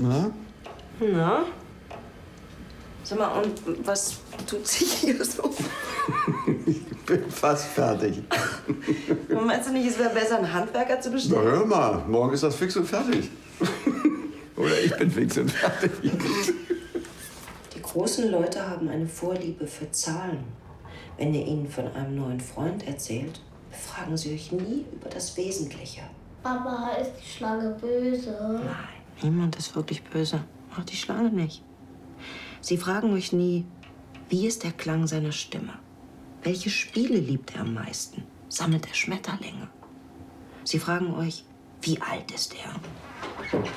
Na? Na? Sag mal, und was tut sich hier so? Ich bin fast fertig. Meinst du nicht, es wäre besser, einen Handwerker zu Na, bestellen? hör mal, morgen ist das fix und fertig. Oder ich bin fix und fertig. Die großen Leute haben eine Vorliebe für Zahlen. Wenn ihr ihnen von einem neuen Freund erzählt, befragen sie euch nie über das Wesentliche. Papa, ist die Schlange böse? Nein, niemand ist wirklich böse. Auch die Schlange nicht. Sie fragen euch nie, wie ist der Klang seiner Stimme? Welche Spiele liebt er am meisten? Sammelt er Schmetterlinge? Sie fragen euch, wie alt ist er?